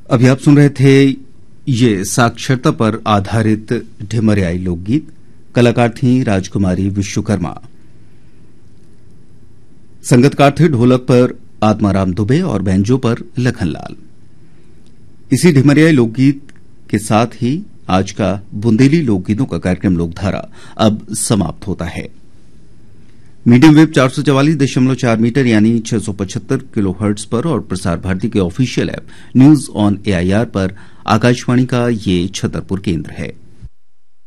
अभी आप सुन रहे थे ये साक्षरता पर आधारित ढिमरियाई लोकगीत। कलाकार थी राजकुमारी विश्वकर्मा। संगतकार थे ढोलक पर आत्माराम दुबे और बैंजो पर लखनलाल। इसी ढिमरियाई लोकगीत के साथ ही आज का बुंदेली लोकगीतों का कार्यक्रम लोकधारा अब समाप्त होता है। मीडियम वेव 444.4 मीटर यानी 675 किलोहर्ट्ज पर और प्रसार भारती के official app news on AIR पर आकाशवाणी का ये छतरपुर केंद्र है।